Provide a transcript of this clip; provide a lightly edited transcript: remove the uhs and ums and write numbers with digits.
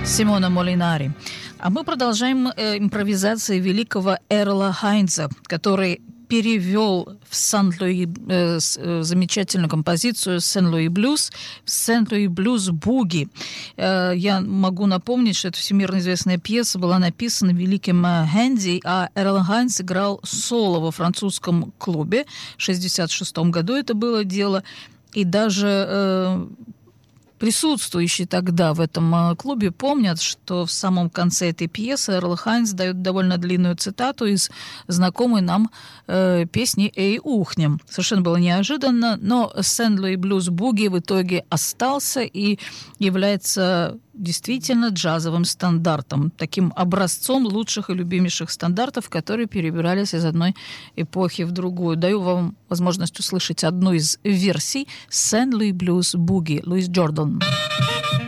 Симона Молинари. А мы продолжаем импровизации великого Эрла Хайнза, который перевел в Сент-Луи замечательную композицию «Сент-Луи блюз» в «Сент-Луи блюз буги». Я могу напомнить, что эта всемирно известная пьеса была написана великим Хэнди, а Эрл Хайнз играл соло во французском клубе. В 1966 году это было дело. И даже присутствующие тогда в этом клубе помнят, что в самом конце этой пьесы Эрл Хайнз дает довольно длинную цитату из знакомой нам песни «Эй, ухнем». Совершенно было неожиданно, но «Сент-Луи блюз буги» в итоге остался и является действительно джазовым стандартом, таким образцом лучших и любимейших стандартов, которые перебирались из одной эпохи в другую. Даю вам возможность услышать одну из версий «Сент-Луи блюз буги» Луис Джордан.